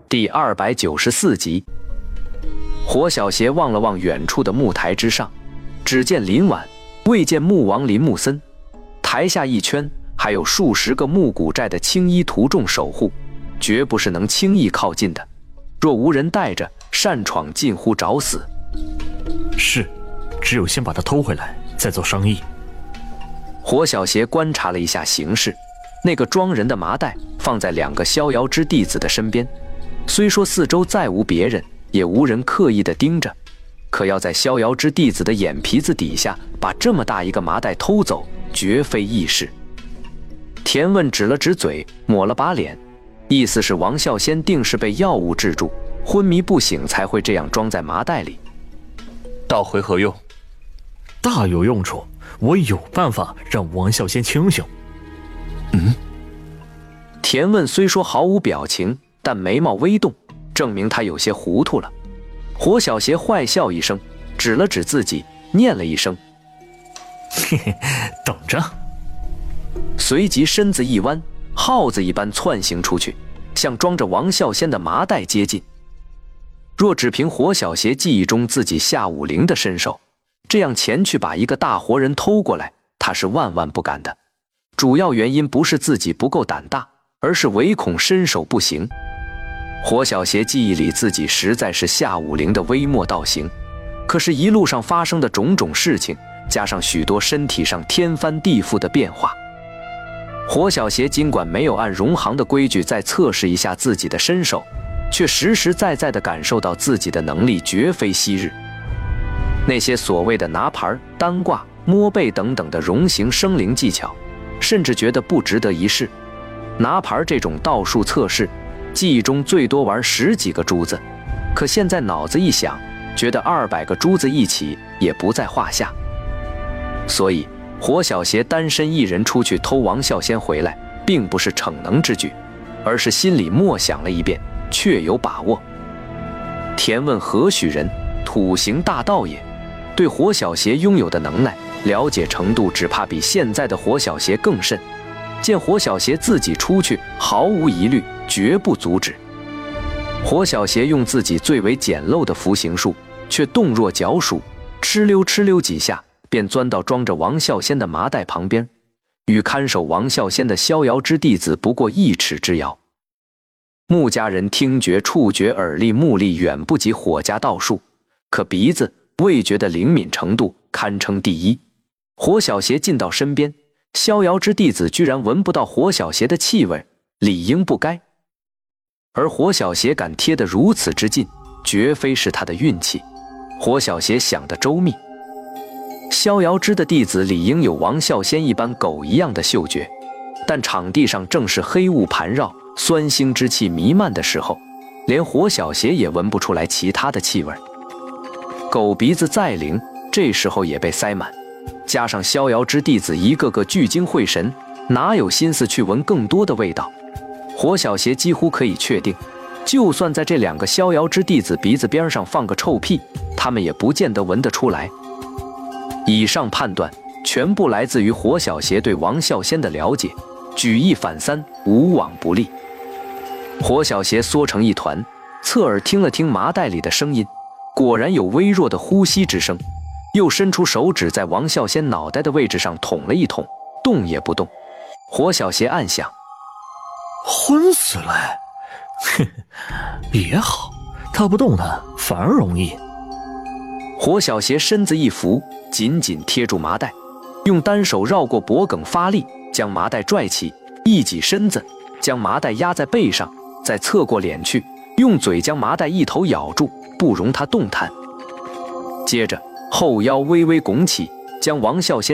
第294集。火小邪望了望远处的木台之上，只见林晚，未见木王林木森。台下一圈还有数十个木古寨的青衣徒众守护，绝不是能轻易靠近的。若无人带着，擅闯近乎找死。 是，只有先把他偷回来，再做商议。 火小邪观察了一下形势，那个装人的麻袋放在2个逍遥之弟子的身边，虽说四周再无别人，也无人刻意的盯着，可要在逍遥之弟子的眼皮子底下把这么大一个麻袋偷走，绝非易事。田问指了指嘴，抹了把脸，意思是王啸仙定是被药物制住，昏迷不醒才会这样装在麻袋里。 倒回何用？ 大有用处，我有办法让王啸仙清醒。 田问虽说毫无表情，但眉毛微动，证明他有些糊涂了。火小邪坏笑一声，指了指自己，念了一声：“ 嘿嘿，等着。” 随即身子一弯，耗子一般窜行出去，向装着王啸仙的麻袋接近。若只凭火小邪记忆中自己下武陵的身手，这样前去把一个大活人偷过来，他是万万不敢的。主要原因不是自己不够胆大，而是唯恐身手不行。火小邪记忆里自己实在是下武陵的微末道行，可是一路上发生的种种事情，加上许多身体上天翻地覆的变化，火小邪尽管没有按荣行的规矩再测试一下自己的身手，却实实在在地感受到自己的能力绝非昔日。那些所谓的拿牌、单挂、摸背等等的容形生灵技巧，甚至觉得不值得一试。拿牌这种道术测试，记忆中最多玩10几个珠子，可现在脑子一想，觉得200个珠子一起也不在话下。所以火小邪单身一人出去偷王啸仙回来，并不是逞能之举，而是心里默想了一遍，确有把握。田问何许人？土行大盗也。对火小邪拥有的能耐了解程度，只怕比现在的火小邪更甚。见火小邪自己出去，毫无疑虑，绝不阻止。火小邪用自己最为简陋的符行术，却动若绞鼠，哧溜哧溜几下，便钻到装着王啸仙的麻袋旁边，与看守王啸仙的逍遥之弟子不过1尺之遥。穆家人听觉、触觉、耳力、目力远不及火家道术，可鼻子、味觉的灵敏程度堪称第一。火小邪进到身边，逍遥之弟子居然闻不到火小邪的气味，理应不该。而火小邪敢贴得如此之近，绝非是他的运气。火小邪想得周密，逍遥之的弟子理应有王啸仙一般狗一样的嗅觉，但场地上正是黑雾盘绕、酸腥之气弥漫的时候，连火小邪也闻不出来其他的气味。狗鼻子再灵，这时候也被塞满，加上逍遥之弟子一个个聚精会神，哪有心思去闻更多的味道？火小邪几乎可以确定，就算在这2个逍遥之弟子鼻子边上放个臭屁，他们也不见得闻得出来。以上判断全部来自于火小邪对王啸仙的了解，举一反三，无往不利。火小邪缩成一团，侧耳听了听麻袋里的声音，果然有微弱的呼吸之声，又伸出手指在王啸仙脑袋的位置上捅了一捅，动也不动。火小邪暗想， 昏死了，哼，也好，他不动弹反而容易。 火小邪身子一伏，紧紧贴住麻袋，用单手绕过脖颈发力，将麻袋拽起，一挤身子，将麻袋压在背上，再侧过脸去，用嘴将麻袋一头咬住，不容他动弹。接着后腰微微拱起，将王啸仙